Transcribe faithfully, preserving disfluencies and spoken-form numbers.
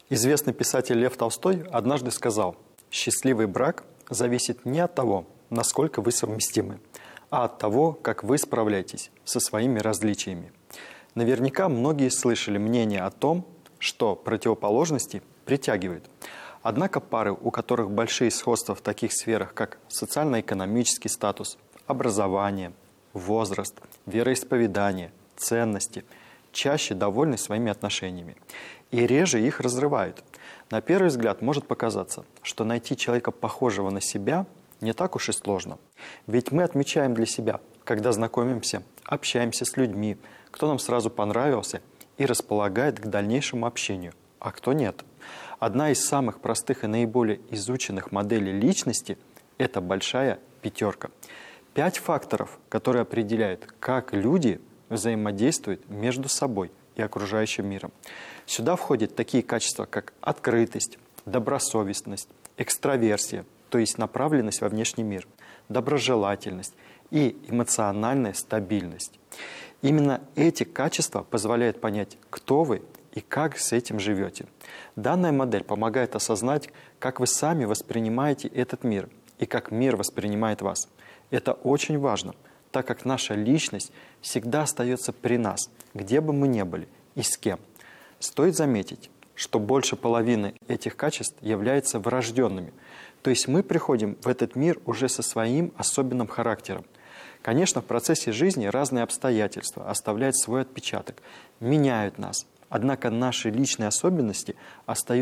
Известный писатель Лев Толстой однажды сказал: «Счастливый брак зависит не от того, насколько вы совместимы, а от того, как вы справляетесь со своими различиями». Наверняка многие слышали мнение о том, что противоположности притягивают. Однако пары, у которых большие сходства в таких сферах, как социально-экономический статус, образование, возраст, вероисповедание, ценности, чаще довольны своими отношениями и реже их разрывают. На первый взгляд может показаться, что найти человека, похожего на себя, не так уж и сложно. Ведь мы отмечаем для себя, когда знакомимся, общаемся с людьми, кто нам сразу понравился и располагает к дальнейшему общению, а кто нет. Одна из самых простых и наиболее изученных моделей личности – это большая пятерка. Пять факторов, которые определяют, как люди взаимодействуют между собой и окружающим миром. Сюда входят такие качества, как открытость, добросовестность, экстраверсия, то есть направленность во внешний мир, доброжелательность и эмоциональная стабильность. Именно эти качества позволяют понять, кто вы и как с этим живете. Данная модель помогает осознать, как вы сами воспринимаете этот мир и как мир воспринимает вас. Это очень важно, так как наша личность всегда остается при нас, где бы мы ни были и с кем. Стоит заметить, что больше половины этих качеств являются врожденными, то есть мы приходим в этот мир уже со своим особенным характером. Конечно, в процессе жизни разные обстоятельства оставляют свой отпечаток, меняют нас, однако наши личные особенности остаются